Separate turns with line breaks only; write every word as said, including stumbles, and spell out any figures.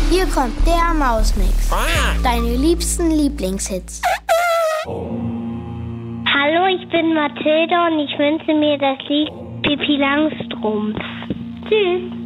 Hier kommt der Mausmix. Deine liebsten Lieblingshits.
Hallo, ich bin Mathilda und ich wünsche mir das Lied Pippi Langstrumpf. Tschüss.